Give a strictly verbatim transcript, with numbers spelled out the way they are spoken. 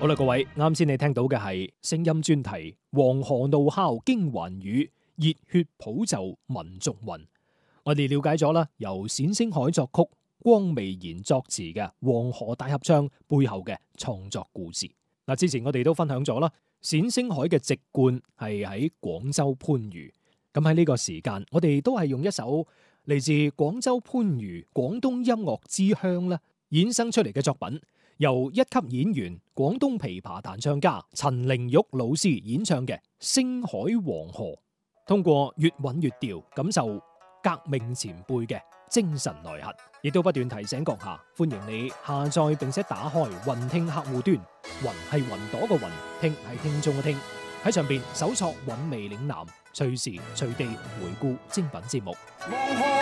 好啦，各位，啱先你聽到嘅係聲音專題《黃河怒哮驚寰宇，熱血普就民族魂》。我哋了解咗啦，由冼星海作曲、光未然作詞嘅《黃河大合唱》背後嘅創作故事。嗱，之前我哋都分享咗啦，冼星海嘅籍貫係喺廣州番禺。咁喺呢個時間，我哋都係用一首嚟自廣州番禺廣東音樂之鄉啦衍生出嚟嘅作品。由一級演員、廣東琵琶彈唱家陳玲玉老師演唱嘅《星海黃河》，通過越韻越調，感受革命前輩嘅精神內核，亦都不斷提醒閣下，歡迎你下載並且打開雲聽客戶端，雲係雲朵嘅雲，聽係聽眾嘅聽，喺上邊搜索韻味嶺南，隨時隨地回顧精品節目。